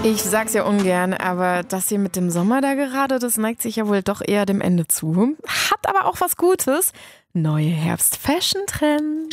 Ich sag's ja ungern, aber das hier mit dem Sommer da gerade, das neigt sich ja wohl doch eher dem Ende zu. Hat aber auch was Gutes. Neue Herbst-Fashion-Trends.